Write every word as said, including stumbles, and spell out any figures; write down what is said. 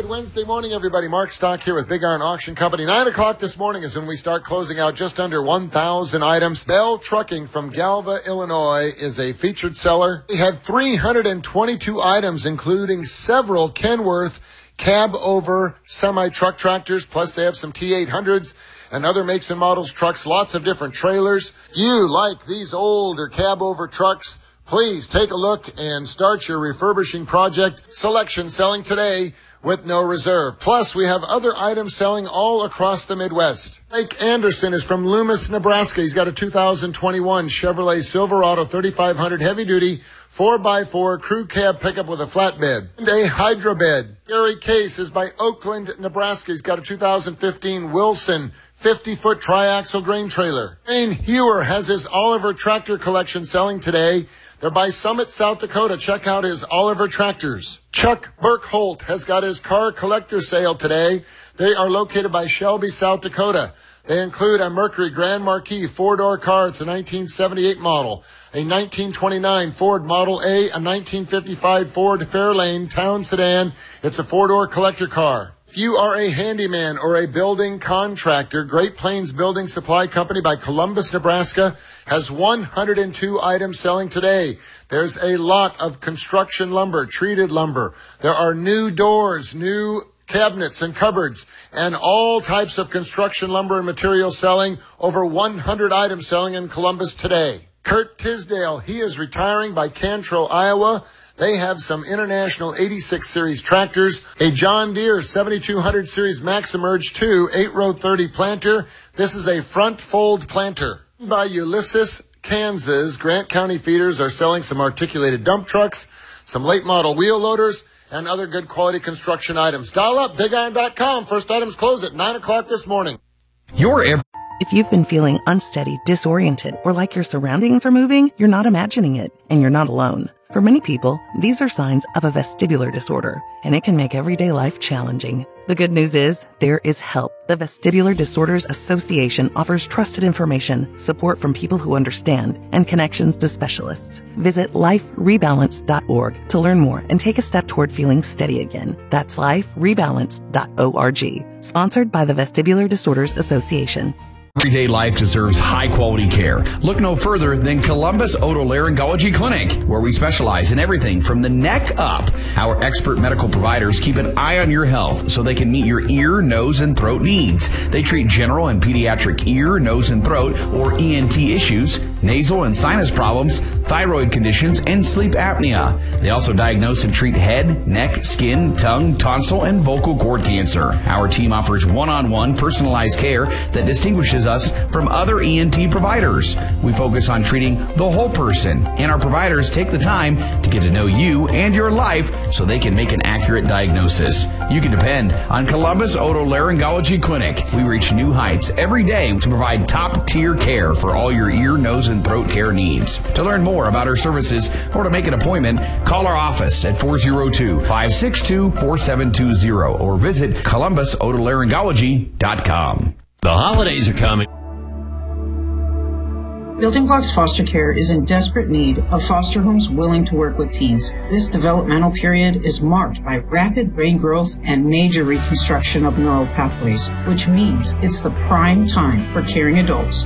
Good Wednesday morning, everybody. Mark Stock here with Big Iron Auction Company. Nine o'clock this morning is when we start closing out just under one thousand items. Bell Trucking from Galva, Illinois is a featured seller. We have three hundred twenty-two items, including several Kenworth cab-over semi-truck tractors, plus they have some T eight hundreds and other makes and models trucks, lots of different trailers. If you like these older cab-over trucks, please take a look and start your refurbishing project. Selection selling today with no reserve. Plus, we have other items selling all across the Midwest. Blake Anderson is from Loomis, Nebraska. He's got a two thousand twenty-one Chevrolet Silverado thirty-five hundred heavy-duty four by four crew cab pickup with a flatbed and a hydro bed. Gary Case is by Oakland, Nebraska. He's got a two thousand fifteen Wilson fifty-foot triaxle grain trailer. Wayne Hewer has his Oliver tractor collection selling today. They're by Summit, South Dakota. Check out his Oliver tractors. Chuck Burkholt has got his car collector sale today. They are located by Shelby, South Dakota. They include a Mercury Grand Marquis four-door car. It's a nineteen seventy-eight model. A nineteen twenty-nine Ford Model A, a nineteen fifty-five Ford Fairlane Town Sedan. It's a four-door collector car. If you are a handyman or a building contractor, Great Plains Building Supply Company by Columbus, Nebraska has one hundred two items selling today. There's a lot of construction lumber, treated lumber. There are new doors, new cabinets and cupboards, and all types of construction lumber and materials selling. Over one hundred items selling in Columbus today. Kurt Tisdale, he is retiring by Cantrell, Iowa. They have some International eighty-six series tractors, a John Deere seventy-two hundred series Maximerge two eight row thirty planter. This is a front fold planter. By Ulysses, Kansas, Grant County Feeders are selling some articulated dump trucks, some late model wheel loaders, and other good quality construction items. Dial up, big iron dot com. First items close at nine o'clock this morning. Your air. If you've been feeling unsteady, disoriented, or like your surroundings are moving, you're not imagining it, and you're not alone. For many people, these are signs of a vestibular disorder, and it can make everyday life challenging. The good news is, there is help. The Vestibular Disorders Association offers trusted information, support from people who understand, and connections to specialists. Visit life rebalance dot org to learn more and take a step toward feeling steady again. That's life rebalance dot org. Sponsored by the Vestibular Disorders Association. Everyday life deserves high-quality care. Look no further than Columbus Otolaryngology Clinic, where we specialize in everything from the neck up. Our expert medical providers keep an eye on your health so they can meet your ear, nose, and throat needs. They treat general and pediatric ear, nose, and throat, or E N T issues, nasal and sinus problems, thyroid conditions, and sleep apnea. They also diagnose and treat head, neck, skin, tongue, tonsil, and vocal cord cancer. Our team offers one-on-one personalized care that distinguishes us from other E N T providers. We focus on treating the whole person, and our providers take the time to get to know you and your life so they can make an accurate diagnosis. You can depend on Columbus Otolaryngology Clinic. We reach new heights every day to provide top-tier care for all your ear, nose, and throat care needs. To learn more about our services or to make an appointment, call our office at four oh two, five six two, four seven two zero or visit columbus otolaryngology dot com. The holidays are coming. Building Blocks Foster Care is in desperate need of foster homes willing to work with teens. This developmental period is marked by rapid brain growth and major reconstruction of neural pathways, which means it's the prime time for caring adults